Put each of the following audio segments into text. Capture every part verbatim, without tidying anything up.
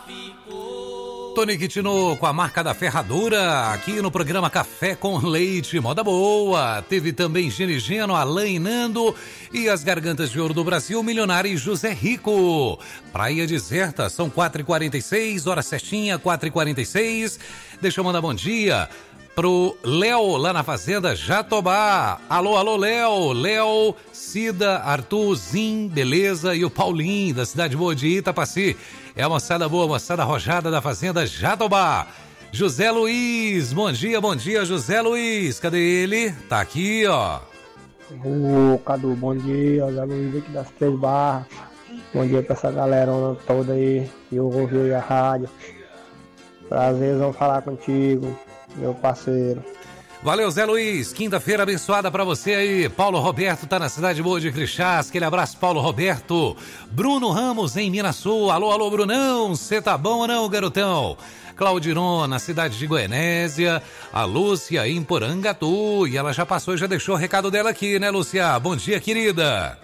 Tony Quitino com a marca da Ferradura, aqui no programa Café com Leite, moda boa. Teve também Genigeno, Alain e Nando e as Gargantas de Ouro do Brasil, Milionário e José Rico. Praia Deserta, são quatro e quarenta e seis, hora certinha, quatro e quarenta e seis. Deixa eu mandar bom dia pro Léo, lá na Fazenda Jatobá. Alô, alô, Léo. Léo, Cida, Arthur, Zim, beleza? E o Paulinho, da cidade boa de Itapaci. É a moçada boa, moçada arrojada da Fazenda Jatobá. José Luiz, bom dia, bom dia, José Luiz. Cadê ele? Tá aqui, ó. Ô, Cadu, bom dia. José Luiz aqui das Três Barras. Bom dia pra essa galera toda aí que ouviu a rádio. Prazerzão falar contigo, meu parceiro. Valeu, Zé Luiz. Quinta-feira abençoada pra você aí. Paulo Roberto tá na cidade boa de Crixás. Aquele abraço, Paulo Roberto. Bruno Ramos, em Minas Sul. Alô, alô, Brunão. Cê tá bom ou não, garotão? Claudiron, na cidade de Goianésia. A Lúcia, em Porangatu. E ela já passou e já deixou o recado dela aqui, né, Lúcia? Bom dia, querida.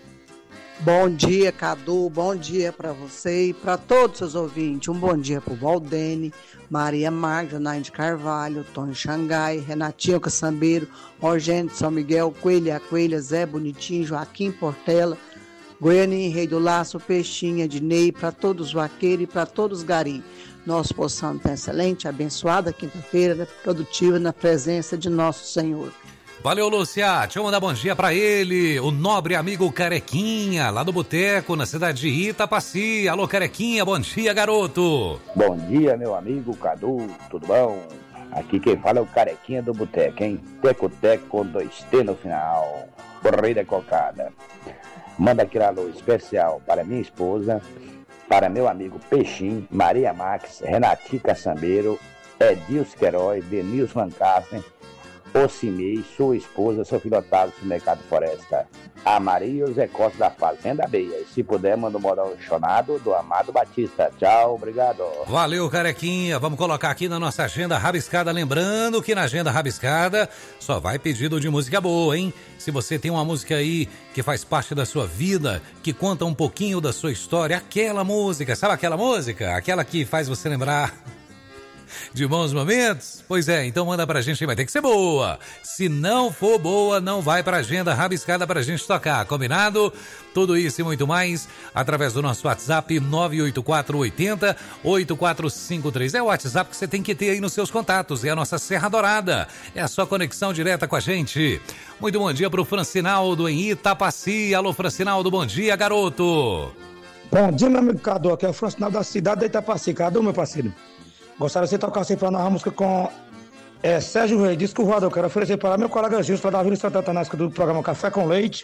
Bom dia, Cadu, bom dia para você e para todos os seus ouvintes. Um bom dia para o Valdene, Maria Marga, Janaína de Carvalho, Tony Xangai, Renatinho Caçambeiro, Orgênio São Miguel, Coelha Coelha, Zé Bonitinho, Joaquim Portela, Goianinho, Rei do Laço, Peixinha, Dinei, para todos os vaqueiros e para todos os gari. Nós possamos ter excelente, abençoada quinta-feira, produtiva na presença de nosso Senhor. Valeu, Lúcia. Deixa eu mandar bom dia pra ele, o nobre amigo Carequinha, lá do Boteco, na cidade de Itapaci. Alô, Carequinha, bom dia, garoto. Bom dia, meu amigo Cadu, tudo bom? Aqui quem fala é o Carequinha do Boteco, hein? Teco-teco com dois T no final. Borreira cocada. Manda aquele alô especial para minha esposa, para meu amigo Peixinho, Maria Max, Renatinho Caçambeiro, Edilson Queiroz, Denilson Lancaster, Ocimei, sua esposa, seu filho Otávio do Mercado Floresta, a Maria e o Zé Costa da Fazenda Beia. E se puder, manda um modal chonado do Amado Batista. Tchau, obrigado. Valeu, Carequinha. Vamos colocar aqui na nossa agenda rabiscada. Lembrando que na agenda rabiscada só vai pedido de música boa, hein? Se você tem uma música aí que faz parte da sua vida, que conta um pouquinho da sua história, aquela música, sabe aquela música? Aquela que faz você lembrar de bons momentos? Pois é, então manda pra gente, vai ter que ser boa. Se não for boa, não vai pra agenda rabiscada pra gente tocar, combinado? Tudo isso e muito mais através do nosso WhatsApp nove oito quatro oito zero oito quatro cinco três. É o WhatsApp que você tem que ter aí nos seus contatos, é a nossa Serra Dourada, é a sua conexão direta com a gente. Muito bom dia pro Francinaldo em Itapaci. Alô, Francinaldo, bom dia, garoto. Bom dia, meu amigo Cadu, aqui é o Francinaldo da cidade de Itapaci. Cadu, meu parceiro, gostaria de você tocar sempre para nós música com é, Sérgio Reis, disco voador. Quero oferecer para meu colega Gilson, para Davi Santa Tanasca do programa Café com Leite.